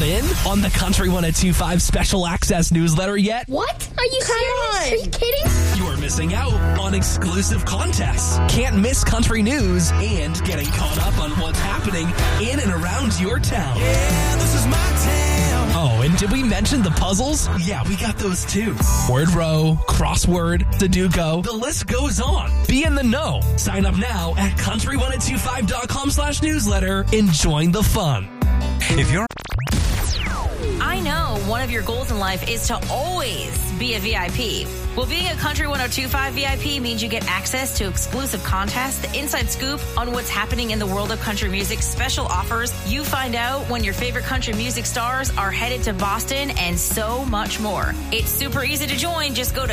in on the Country 102.5 Special Access newsletter yet? What? Are you serious? Are you kidding? You are missing out on exclusive contests. Can't miss country news and getting caught up on what's happening in and around your town. Yeah, this is my town. Oh, and did we mention the puzzles? Yeah, we got those too. Word row, crossword, Sudoku, the list goes on. Be in the know. Sign up now at country1025.com/newsletter and join the fun. If you're... I know one of your goals in life is to always be a VIP. Well, being a Country 102.5 VIP means you get access to exclusive contests, the inside scoop on what's happening in the world of country music, special offers. You find out when your favorite country music stars are headed to Boston, and so much more. It's super easy to join. Just go to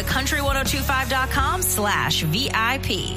country1025.com/VIP.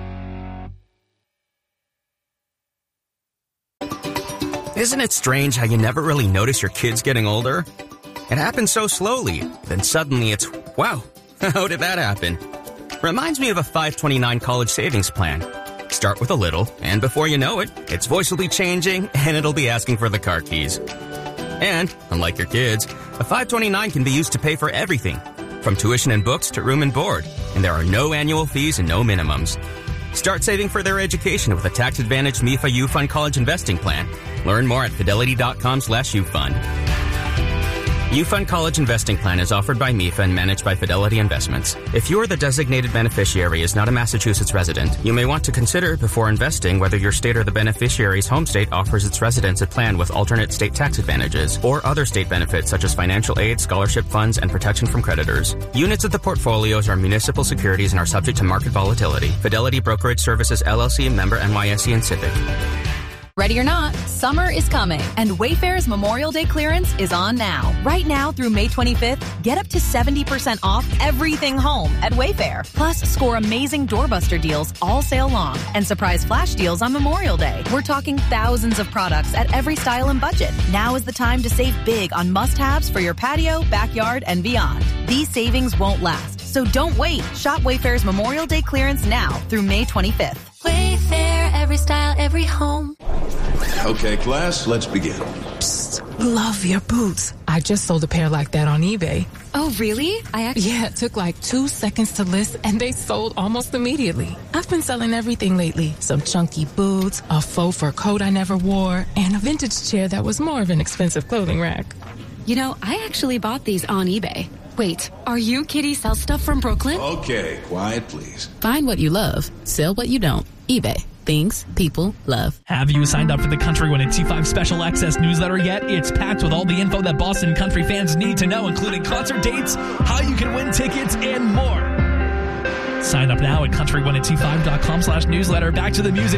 Isn't it strange how you never really notice your kids getting older? It happens so slowly, then suddenly it's, wow, how did that happen? Reminds me of a 529 college savings plan. Start with a little, and before you know it, its voice will be changing and it'll be asking for the car keys. And, unlike your kids, a 529 can be used to pay for everything, from tuition and books to room and board, and there are no annual fees and no minimums. Start saving for their education with a tax-advantaged MIFA UFund College Investing Plan. Learn more at fidelity.com/UFund. UFund College Investing Plan is offered by MIFA and managed by Fidelity Investments. If you or the designated beneficiary is not a Massachusetts resident, you may want to consider before investing whether your state or the beneficiary's home state offers its residents a plan with alternate state tax advantages or other state benefits such as financial aid, scholarship funds, and protection from creditors. Units of the portfolios are municipal securities and are subject to market volatility. Fidelity Brokerage Services, LLC, member NYSE and SIPC. Ready or not, summer is coming, and Wayfair's Memorial Day clearance is on now. Right now through May 25th, get up to 70% off everything home at Wayfair. Plus, score amazing doorbuster deals all sale long and surprise flash deals on Memorial Day. We're talking thousands of products at every style and budget. Now is the time to save big on must-haves for your patio, backyard, and beyond. These savings won't last, so don't wait. Shop Wayfair's Memorial Day clearance now through May 25th. Wayfair, every style, every home. Okay, class, let's begin. Psst, love your boots. I just sold a pair like that on eBay. Oh, really? Yeah, it took like 2 seconds to list, and they sold almost immediately. I've been selling everything lately. Some chunky boots, a faux fur coat I never wore, and a vintage chair that was more of an expensive clothing rack. You know, I actually bought these on eBay. Wait, are you Kitty Sell Stuff from Brooklyn? Okay, quiet, please. Find what you love. Sell what you don't. eBay. Things people love. Have you signed up for the Country 102.5 Special Access newsletter yet? It's packed with all the info that Boston country fans need to know, including concert dates, how you can win tickets, and more. Sign up now at country1025.com/newsletter. Back to the music.